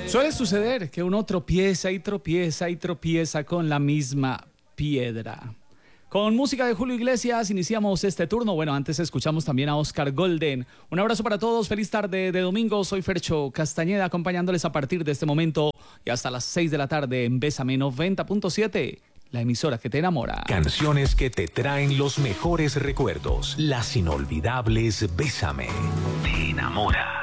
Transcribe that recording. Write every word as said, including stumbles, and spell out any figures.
Suele suceder que uno tropieza y tropieza y tropieza con la misma piedra. Con música de Julio Iglesias iniciamos este turno. Bueno, antes escuchamos también a Oscar Golden. Un abrazo para todos, feliz tarde de domingo. Soy Fercho Castañeda, acompañándoles a partir de este momento y hasta las seis de la tarde en Bésame noventa punto siete, la emisora que te enamora. Canciones que te traen los mejores recuerdos, las inolvidables Bésame. Te enamora.